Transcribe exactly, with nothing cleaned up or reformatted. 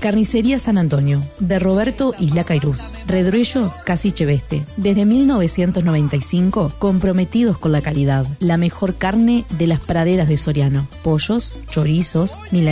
Carnicería San Antonio, de Roberto Isla Cairuz. Redruello Casiche Veste. Desde mil novecientos noventa y cinco, comprometidos con la calidad. La mejor carne de las praderas de Soriano. Pollos, chorizos, milanesas